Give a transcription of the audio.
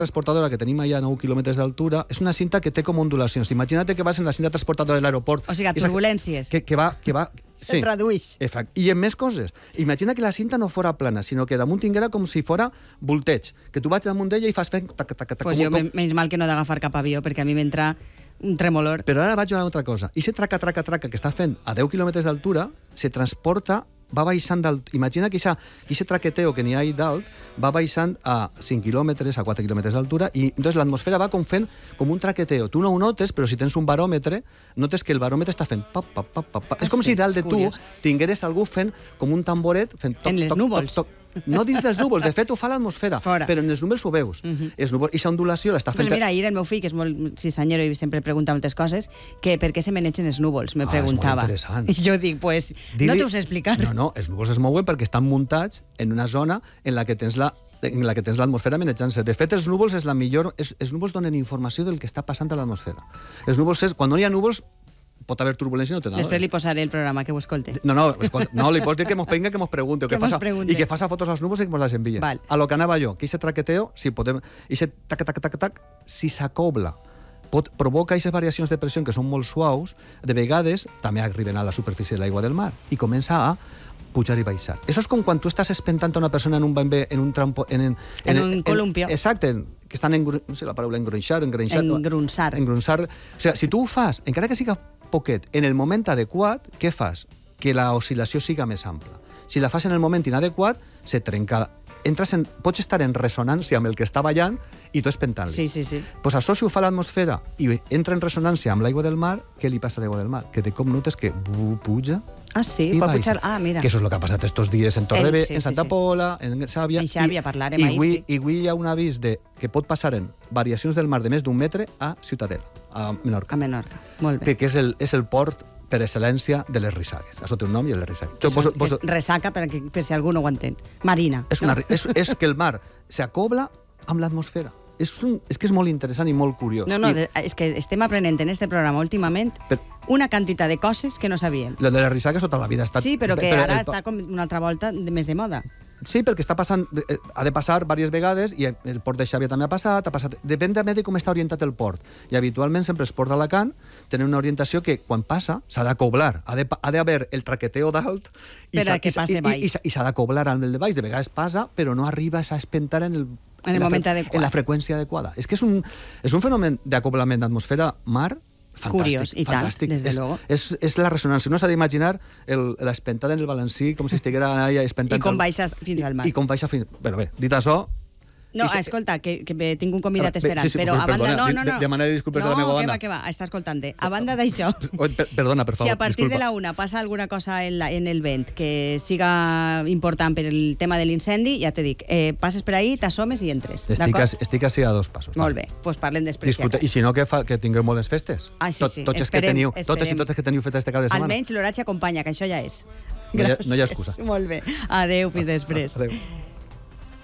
transportadora que tenim allà a 9 quilòmetres d'altura és una cinta que té com ondulacions. Imagina't que vas en la cinta transportadora de l'aeroport. O sigui, turbulències. Que va... Se tradueix. I en més coses. Imagina que la cinta no fora plana, sinó que damunt tinguera com si fora volteig. Que tu vaig damunt d'ella i fas fent... Pues jo, menys mal que no he d'agafar cap avió, perquè a mi m'entra un tremolor. Però ara vaig a una altra cosa. I se traca que està fent a 10 quilòmetres d'altura se transporta, va baixant dalt. Imagina que aquest traqueteo que n'hi ha ahí dalt va baixant a 5 quilòmetres, a 4 quilòmetres d'altura, i entonces l'atmosfera va com fent com un traqueteo. Tu no ho notes, però si tens un baròmetre, notes que el baròmetre està fent pap, pap, pap, pap. És com si dalt de tu tingueres algú fent com un tamboret, fent toc, en les núvols. Toc, toc. No dins dels núvols, de fet ho fa l'atmosfera, però en els núvols ho veus. Els núvols, i aquesta ondulació l'està fent... Pues mira, ahir el meu fill, que és molt cisanyer i sempre pregunta moltes coses, que per què se menegen els núvols, me preguntava. És molt interessant. I jo dic, pues, no t'ho sé explicar. No, els núvols es mouen perquè estan muntats en una zona en la que tens l'atmosfera menjant-se. De fet, els núvols és la millor... Els núvols donen informació del que està passant a l'atmosfera. Els núvols és... Quan no hi ha núvols, pot haver turbulència i no té nada. Després li posaré el programa, que ho escolte. No, li pots dir que mos penga, que mos pregunte, i que faça fotos als núvols i que mos les envia. A lo que anava jo, que aquest traqueteo, si podem... Aquest tac, si s'acobla, provoca aquestes variacions de pressió que són molt suaus, de vegades també arriben a la superfície de l'aigua del mar i comença a pujar i baixar. Això és com quan tu estàs espentant una persona en un bambè, en un trampo... En un columpio. Exacte, que estan no sé la paraula, engrunsar. O sigui, si tu ho fas, encara que siga poquet, en el moment adequat, què fas? Que la oscil·lació siga més ampla. Si la fas en el moment inadequat, se trenca. Pots estar en ressonància amb el que està ballant i tu espentant-li. Sí. Pues això, si ho fa l'atmosfera i entra en ressonància amb l'aigua del mar, què li passa a l'aigua del mar? Que de cop notes que puja. Ah, sí? Pot pujar? Ah, mira. Que això és el que ha passat estos dies en Torreve, en Santa Pola, en Xàbia. En Xàbia parlarem ahir, sí. I avui hi ha un avís que pot passar en variacions del mar de més d'un metre a Ciutadella, a Menorca. A Menorca, molt bé. Que és el port per excel·lència de les rissagues. Això té un nom i és les rissagues. Ressaca, per si algú no ho entén. Marina. És que el mar s'acobla amb l'atmosfera. És que és molt interessant i molt curiós. És que estem aprenent en este programa últimament una quantitat de coses que no sabíem. Lo de les rissagues tota la vida ha estat... Sí, però que ara està com una altra volta més de moda. Sí, perquè està passant, ha de passar diverses vegades, i el port de Xàbia també ha passat. Depèn també de com està orientat el port. I habitualment sempre els ports d'Alacant tenen una orientació que quan passa s'ha d'acoblar. Ha d'haver el traqueteo dalt i s'ha d'acoblar amb el de baix. De vegades passa, però no arriba a espentar en el moment adequat. En la freqüència adequada. És que és un fenomen d'acoblament d'atmosfera-mar fantàstic. Curiós, i tant, des de luego. És la ressonància. No s'ha d'imaginar l'espentada en el balancí com si estiguera allà espentant... I com baixes fins al mar. I com baixa fins... Bé, dit això... No, escolta, que tinc un convidat esperant, però a banda... No. Demanaré disculpes de la meva banda. No, que va, està escoltant-te. A banda d'això... Perdona, per favor, si a partir de la 1 passa alguna cosa en el vent que siga important per el tema de l'incendi, ja te dic, passes per ahí, t'assomes i entres. Estic així a 2 passos. Molt bé, doncs parlem després. I si no, que tingueu bones festes. Ah, sí, esperem. Totes i totes que teniu fet este cap de setmana. Almenys l'oratge acompanya, que això ja és. No hi ha excusa. Molt bé. Adéu, fins després. Adéu.